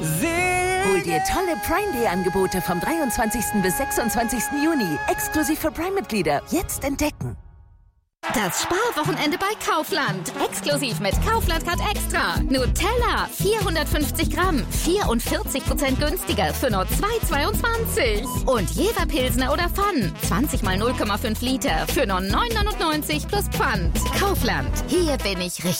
Hol dir tolle Prime Day Angebote vom 23. bis 26. Juni. Exklusiv für Prime-Mitglieder. Jetzt entdecken. Das Sparwochenende bei Kaufland. Exklusiv mit Kaufland Card Extra. Nutella 450 Gramm, 44% günstiger für nur 2,22. Und Jever Pilsner oder Pfann, 20 mal 0,5 Liter für nur 9,99 plus Pfand. Kaufland, hier bin ich richtig.